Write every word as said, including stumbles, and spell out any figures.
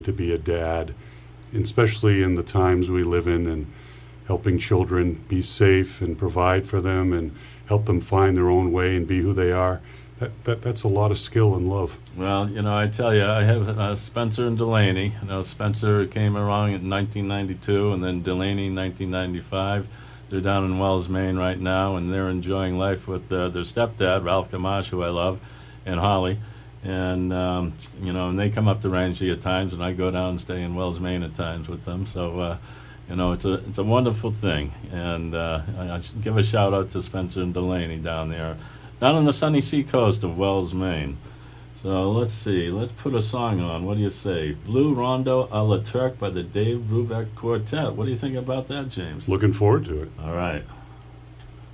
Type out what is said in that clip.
to be a dad, especially in the times we live in, and helping children be safe and provide for them and help them find their own way and be who they are. That, that that's a lot of skill and love. Well, you know, I tell you, I have uh, Spencer and Delaney. You know, Spencer came along in nineteen ninety-two, and then Delaney in nineteen ninety-five. They're down in Wells, Maine right now, and they're enjoying life with uh, their stepdad, Ralph Gamache, who I love, and Holly. And, um, you know, and they come up to Ranchi at times, and I go down and stay in Wells, Maine at times with them. So, uh, you know, it's a it's a wonderful thing. And uh, I, I should give a shout-out to Spencer and Delaney down there, down on the sunny seacoast of Wells, Maine. So let's see. Let's put a song on. What do you say? Blue Rondo a la Turk by the Dave Brubeck Quartet. What do you think about that, James? Looking forward to it. All right.